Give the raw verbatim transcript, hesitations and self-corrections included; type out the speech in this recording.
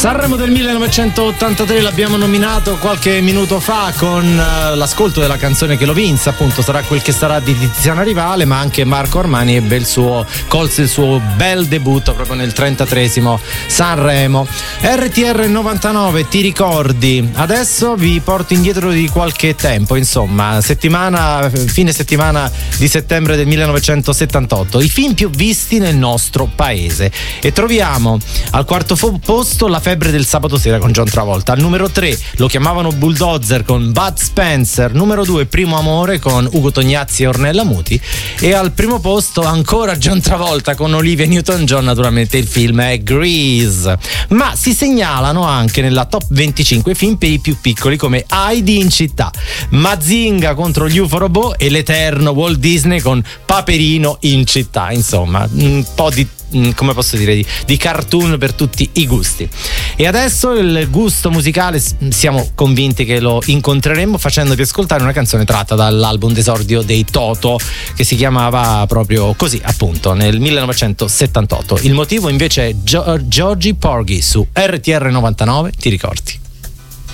Sanremo del millenovecentottantatré l'abbiamo nominato qualche minuto fa con uh, l'ascolto della canzone che lo vinse, appunto Sarà quel che sarà di Tiziana Rivale, ma anche Marco Armani ebbe il suo, colse il suo bel debutto proprio nel trentatreesimo Sanremo. R T R novantanove, ti ricordi? Adesso vi porto indietro di qualche tempo, insomma, settimana, fine settimana di settembre del millenovecentosettantotto, i film più visti nel nostro paese, e troviamo al quarto fo- posto La febbre del sabato sera con John Travolta, al numero tre Lo chiamavano Bulldozer con Bud Spencer, numero due Primo amore con Ugo Tognazzi e Ornella Muti, e al primo posto ancora John Travolta con Olivia Newton-John, naturalmente il film è Grease. Ma si segnalano anche nella top venticinque film per i più piccoli come Heidi in città, Mazinga contro gli U F O Robot e l'eterno Walt Disney con Paperino in città. Insomma, un po' di come posso dire di, di cartoon per tutti i gusti. E adesso il gusto musicale siamo convinti che lo incontreremo facendovi ascoltare una canzone tratta dall'album d'esordio dei Toto, che si chiamava proprio così, appunto, nel millenovecentosettantotto. Il motivo invece è Gio- Georgie Porgy su R T R novantanove, ti ricordi?